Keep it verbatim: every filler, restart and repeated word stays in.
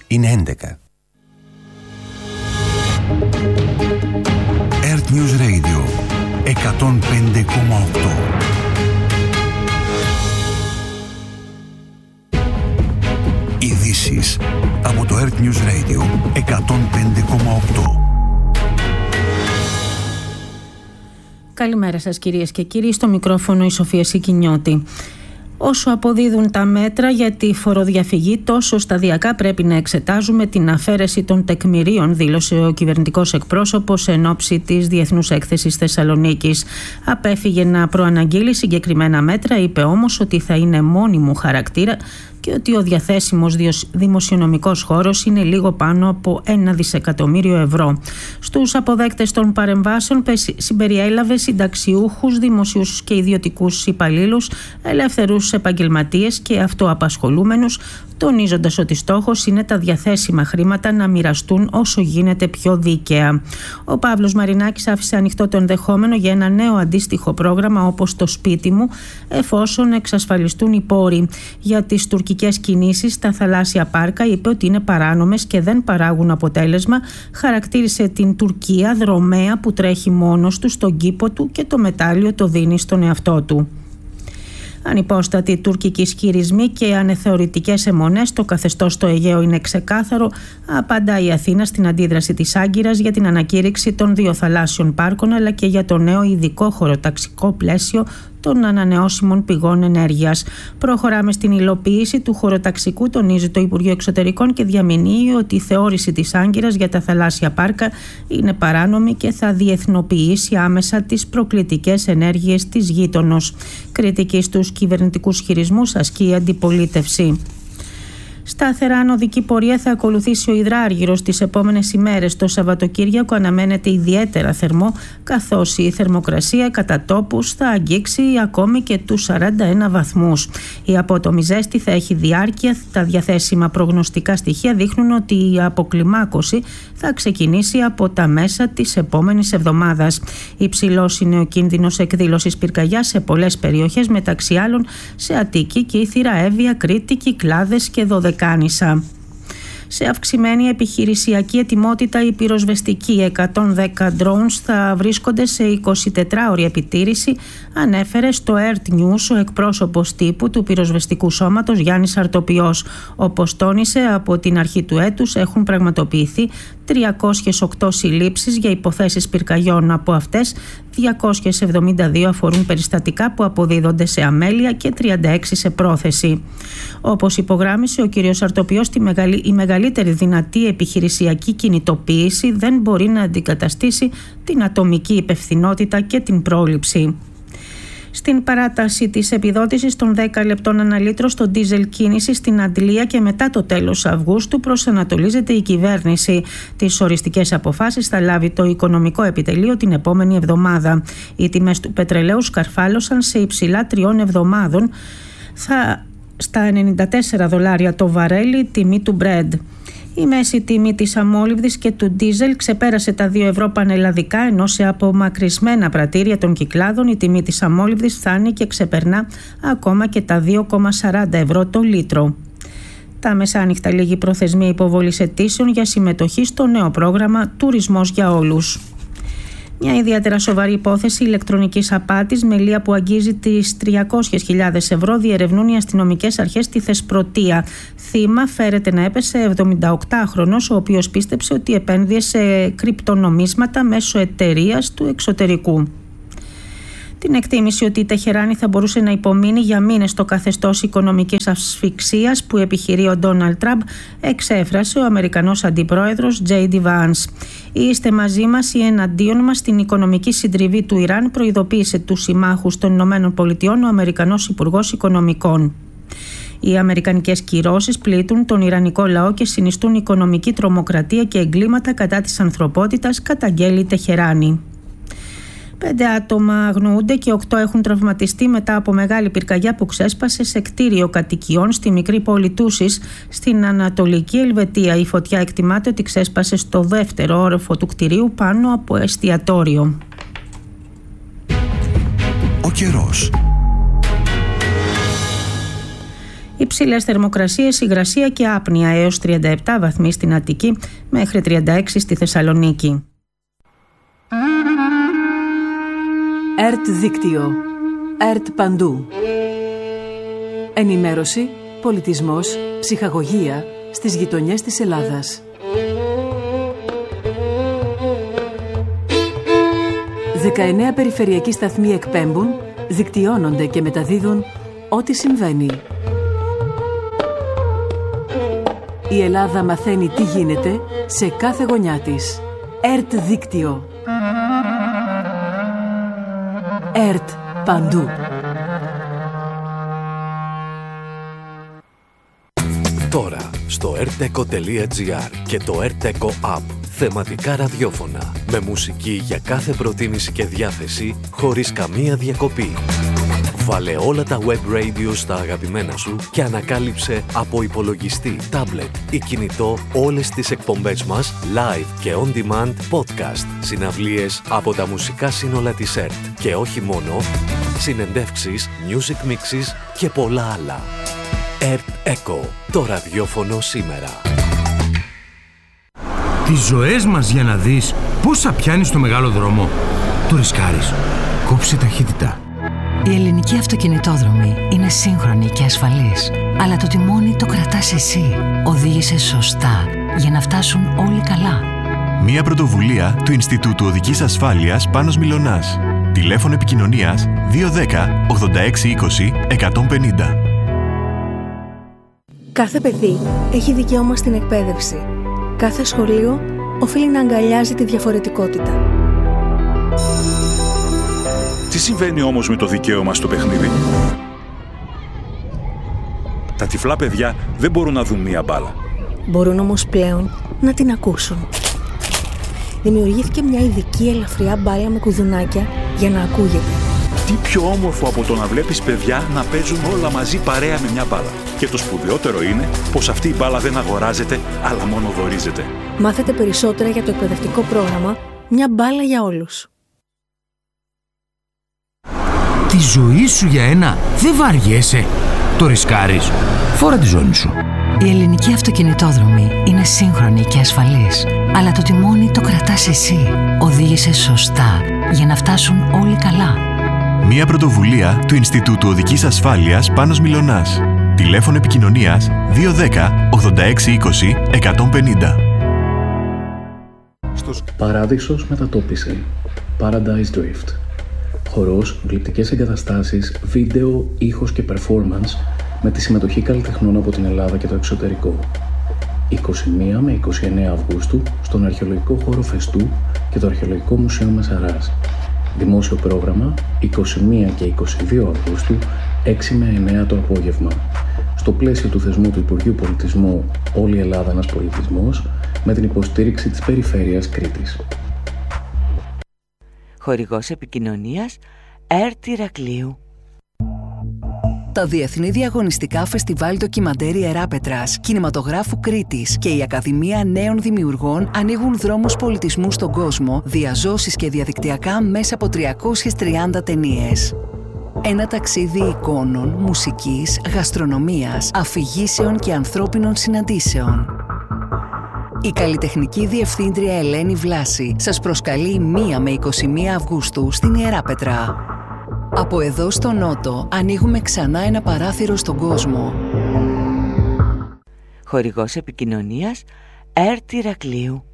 είναι έντεκα. Earth News Radio εκατόν πέντε κόμμα οκτώ. Ειδήσεις από το Earth News Radio εκατόν πέντε κόμμα οκτώ. Καλημέρα σας κυρίες και κύριοι, στο μικρόφωνο η Σοφία Σικινιώτη. Όσο αποδίδουν τα μέτρα για τη φοροδιαφυγή, τόσο σταδιακά πρέπει να εξετάζουμε την αφαίρεση των τεκμηρίων, δήλωσε ο κυβερνητικός εκπρόσωπος εν ώψη της Διεθνούς Έκθεσης Θεσσαλονίκης. Απέφυγε να προαναγγείλει συγκεκριμένα μέτρα, είπε όμως ότι θα είναι μόνιμου χαρακτήρα και ότι ο διαθέσιμος δημοσιονομικός χώρος είναι λίγο πάνω από ένα δισεκατομμύριο ευρώ. Στους αποδέκτες των παρεμβάσεων συμπεριέλαβε συνταξιούχους, δημοσίους και ιδιωτικούς υπαλλήλους, ελεύθερους επαγγελματίες και αυτοαπασχολούμενους, τονίζοντας ότι στόχος είναι τα διαθέσιμα χρήματα να μοιραστούν όσο γίνεται πιο δίκαια. Ο Παύλος Μαρινάκης άφησε ανοιχτό το ενδεχόμενο για ένα νέο αντίστοιχο πρόγραμμα όπως το σπίτι μου, εφόσον εξασφαλιστούν οι πόροι. Για τις τουρκικές κινήσεις στα θαλάσσια πάρκα είπε ότι είναι παράνομες και δεν παράγουν αποτέλεσμα. Χαρακτήρισε την Τουρκία δρομέα που τρέχει μόνος του στον κήπο του και το μετάλλιο το δίνει στον εαυτό του. Ανυπόστατοι τουρκικοί ισχυρισμοί και ανεθεωρητικές αιμονές, το καθεστώς στο Αιγαίο είναι ξεκάθαρο, απαντά η Αθήνα στην αντίδραση της Άγκυρας για την ανακήρυξη των δύο θαλάσσιων πάρκων αλλά και για το νέο ειδικό χωροταξικό πλαίσιο των ανανεώσιμων πηγών ενέργειας. Προχωράμε στην υλοποίηση του χωροταξικού, τονίζει το Υπουργείο Εξωτερικών και διαμηνύει ότι η θεώρηση της Άγκυρας για τα θαλάσσια πάρκα είναι παράνομη και θα διεθνοποιήσει άμεσα τις προκλητικές ενέργειες της γείτονος. Κριτική στους κυβερνητικούς χειρισμούς ασκεί η αντιπολίτευση. Σταθερά ανωδική πορεία θα ακολουθήσει ο υδράργυρος τις επόμενες ημέρες. Το Σαββατοκύριακο αναμένεται ιδιαίτερα θερμό, καθώς η θερμοκρασία κατά τόπους θα αγγίξει ακόμη και τους σαράντα ένα βαθμούς. Η απότομη ζέστη θα έχει διάρκεια. Τα διαθέσιμα προγνωστικά στοιχεία δείχνουν ότι η αποκλιμάκωση θα ξεκινήσει από τα μέσα της επόμενης εβδομάδας. Υψηλός είναι ο κίνδυνος εκδήλωσης πυρκαγιάς σε πολλές περιοχές, μεταξύ άλλων σε Αττική, Κύθυρα, Εύβοια, Κρήτη, Κυκλάδες και Δωδεκάνησα. Σε αυξημένη επιχειρησιακή ετοιμότητα οι πυροσβεστικοί εκατόν δέκα drones θα βρίσκονται σε εικοσιτετράωρη επιτήρηση, ανέφερε στο Earth News ο εκπρόσωπος τύπου του πυροσβεστικού σώματος Γιάννης Αρτοπιός. Όπως τόνισε, από την αρχή του έτους έχουν πραγματοποιηθεί τριακόσιες οκτώ συλλήψεις για υποθέσεις πυρκαγιών. Από αυτές διακόσιες εβδομήντα δύο αφορούν περιστατικά που αποδίδονται σε αμέλεια και τριάντα έξι σε πρόθεση. Όπως υπογράμμισε ο κ. Αρτοπιός, τη μεγαλύτερη, η μεγαλύτερη δυνατή επιχειρησιακή κινητοποίηση δεν μπορεί να αντικαταστήσει την ατομική υπευθυνότητα και την πρόληψη. Στην παράταση της επιδότησης των δέκα λεπτών ανά λίτρο στο ντίζελ κίνηση στην Αντλία και μετά το τέλος Αυγούστου προσανατολίζεται η κυβέρνηση. Τις οριστικές αποφάσεις θα λάβει το Οικονομικό Επιτελείο την επόμενη εβδομάδα. Οι τιμές του πετρελαίου σκαρφάλωσαν σε υψηλά τριών εβδομάδων θα, στα ενενήντα τέσσερα δολάρια το βαρέλι, τιμή του Brent. Η μέση τιμή της αμόλυβδης και του ντίζελ ξεπέρασε τα δύο ευρώ πανελλαδικά, ενώ σε απομακρυσμένα πρατήρια των Κυκλάδων η τιμή της αμόλυβδης φτάνει και ξεπερνά ακόμα και τα δύο κόμμα σαράντα ευρώ το λίτρο. Τα μεσάνυχτα λίγη προθεσμία υποβολής αιτήσεων για συμμετοχή στο νέο πρόγραμμα «Τουρισμός για όλους». Μια ιδιαίτερα σοβαρή υπόθεση ηλεκτρονικής απάτης με λία που αγγίζει τις τριακόσιες χιλιάδες ευρώ διερευνούν οι αστυνομικές αρχές στη Θεσπρωτεία. Θύμα φέρεται να έπεσε εβδομηνταοκτάχρονος, ο οποίος πίστεψε ότι επένδυε σε κρυπτονομίσματα μέσω εταιρείας του εξωτερικού. Την εκτίμηση ότι η Τεχεράνη θα μπορούσε να υπομείνει για μήνες στο καθεστώς οικονομικής ασφυξίας που επιχειρεί ο Ντόναλντ Τραμπ εξέφρασε ο Αμερικανός Αντιπρόεδρος Τζέι ντι Vance. «Είστε μαζί μας ή εναντίον μας στην οικονομική συντριβή του Ιράν», προειδοποίησε τους συμμάχους των Ηνωμένων Πολιτειών ο Αμερικανός Υπουργός Οικονομικών. Οι αμερικανικές κυρώσεις πλήττουν τον ιρανικό λαό και συνιστούν οικονομική τρομοκρατία και εγκλήματα κατά της ανθρωπότητας, καταγγέλει η Τεχεράνη. Πέντε άτομα αγνοούνται και οκτώ έχουν τραυματιστεί μετά από μεγάλη πυρκαγιά που ξέσπασε σε κτίριο κατοικιών στη μικρή πόλη Τούσης στην Ανατολική Ελβετία. Η φωτιά εκτιμάται ότι ξέσπασε στο δεύτερο όροφο του κτηρίου πάνω από εστιατόριο. Ο καιρός. Υψηλές θερμοκρασίες, υγρασία και άπνοια έως τριάντα επτά βαθμοί στην Αττική μέχρι τριάντα έξι στη Θεσσαλονίκη. ΕΡΤ Δίκτυο. ΕΡΤ Παντού. Ενημέρωση, πολιτισμός, ψυχαγωγία στις γειτονιές της Ελλάδας. δεκαεννέα περιφερειακοί σταθμοί εκπέμπουν, δικτυώνονται και μεταδίδουν ό,τι συμβαίνει. Η Ελλάδα μαθαίνει τι γίνεται σε κάθε γωνιά της. ΕΡΤ Δίκτυο. ΕΡΤ Παντού. Τώρα στο ερτεκο τελεία τζι άρ και το ερτεκο App. Θεματικά ραδιόφωνα με μουσική για κάθε προτίμηση και διάθεση χωρίς καμία διακοπή. Βάλε όλα τα web radio στα αγαπημένα σου και ανακάλυψε από υπολογιστή, τάμπλετ ή κινητό όλες τις εκπομπές μας live και on demand podcast, συναυλίες από τα μουσικά σύνολα της ΕΡΤ και όχι μόνο, συνεντεύξεις, music mixes και πολλά άλλα. ΕΡΤ Echo, το ραδιόφωνο σήμερα. Τις ζωές μας για να δεις πόσα πιάνει στο μεγάλο δρόμο. Το ρισκάρεις. Κόψε ταχύτητα. Η ελληνική αυτοκινητόδρομη είναι σύγχρονη και ασφαλής, αλλά το τιμόνι το κρατάς εσύ. Οδήγησε σωστά για να φτάσουν όλοι καλά. Μία πρωτοβουλία του Ινστιτούτου Οδικής Ασφάλειας Πάνος Μιλωνάς. Τηλέφωνο επικοινωνίας δύο ένα μηδέν ογδόντα έξι είκοσι εκατόν πενήντα. Κάθε παιδί έχει δικαίωμα στην εκπαίδευση. Κάθε σχολείο οφείλει να αγκαλιάζει τη διαφορετικότητα. Τι συμβαίνει όμως με το δικαίωμα στο παιχνίδι? Τα τυφλά παιδιά δεν μπορούν να δουν μία μπάλα. Μπορούν όμως πλέον να την ακούσουν. Δημιουργήθηκε μια ειδική ελαφριά μπάλα με κουδουνάκια για να ακούγεται. Τι πιο όμορφο από το να βλέπεις παιδιά να παίζουν όλα μαζί παρέα με μια μπάλα. Και το σπουδαιότερο είναι πως αυτή η μπάλα δεν αγοράζεται, αλλά μόνο δωρίζεται. Μάθετε περισσότερα για το εκπαιδευτικό πρόγραμμα «Μια μπάλα για όλους». Τη ζωή σου για ένα δεν βαριέσαι. Το ρισκάρεις. Φόρα τη ζώνη σου. Η ελληνική αυτοκινητόδρομη είναι σύγχρονη και ασφαλής, αλλά το τιμόνι το κρατάς εσύ. Οδήγησε σωστά για να φτάσουν όλοι καλά. Μία πρωτοβουλία του Ινστιτούτου Οδικής Ασφάλειας Πάνος Μιλωνάς. Τηλέφωνο επικοινωνίας δύο ένα μηδέν ογδόντα έξι είκοσι εκατόν πενήντα. Παράδεισος μετατόπιση. Paradise Drift. Χορός, γλυπτικές εγκαταστάσεις, βίντεο, ήχος και performance με τη συμμετοχή καλλιτεχνών από την Ελλάδα και το εξωτερικό. είκοσι μία με είκοσι εννέα Αυγούστου στον Αρχαιολογικό Χώρο Φεστού και το Αρχαιολογικό Μουσείο Μεσαράς. Δημόσιο πρόγραμμα είκοσι μία και είκοσι δύο Αυγούστου έξι με εννέα το απόγευμα. Στο πλαίσιο του θεσμού του Υπουργείου Πολιτισμού «Όλη η Ελλάδα ένας πολιτισμός» με την υποστήριξη της Περιφέρειας Κρήτης. Χορηγός επικοινωνίας ΕΡΤ Ηρακλείου. Τα Διεθνή Διαγωνιστικά Φεστιβάλ Ντοκιμαντέρ Ιεράπετρας, Κινηματογράφου Κρήτης και η Ακαδημία Νέων Δημιουργών ανοίγουν δρόμους πολιτισμού στον κόσμο, διαζώσεις και διαδικτυακά μέσα από τριακόσιες τριάντα ταινίες. Ένα ταξίδι εικόνων, μουσικής, γαστρονομίας, αφηγήσεων και ανθρώπινων συναντήσεων. Η καλλιτεχνική διευθύντρια Ελένη Βλάση σας προσκαλεί μία με είκοσι μία Αυγούστου στην Ιεράπετρα. Από εδώ στο Νότο ανοίγουμε ξανά ένα παράθυρο στον κόσμο. Χορηγός επικοινωνίας ΕΡΤ Ηρακλείου.